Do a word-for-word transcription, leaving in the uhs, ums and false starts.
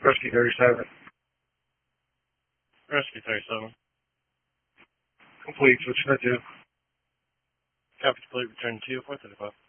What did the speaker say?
Rescue thirty-seven. Rescue thirty-seven. Complete, switching to two. Copy complete, return to you, four thirty-five.